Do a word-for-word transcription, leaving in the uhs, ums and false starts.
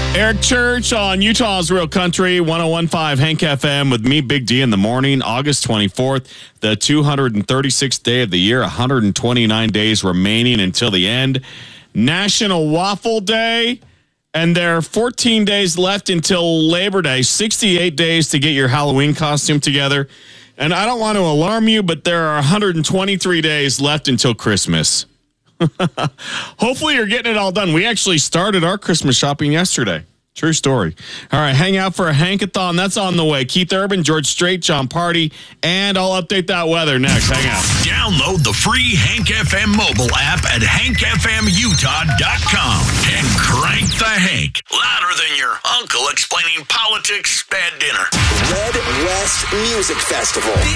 Eric Church on Utah's Real Country, one oh one point five Hank F M with me, Big D, in the morning, August twenty-fourth, the two hundred thirty-sixth day of the year, one hundred twenty-nine days remaining until the end. National Waffle Day, and there are fourteen days left until Labor Day, sixty-eight days to get your Halloween costume together. And I don't want to alarm you, but there are one hundred twenty-three days left until Christmas. Hopefully you're getting it all done. We actually started our Christmas shopping yesterday. True story. All right, hang out for a Hankathon. That's on the way. Keith Urban, George Strait, John Party, and I'll update that weather next. Hang out. Download the free Hank F M mobile app at hank f m utah dot com and crank the Hank louder than your uncle explaining politics at dinner. Red West Music Festival.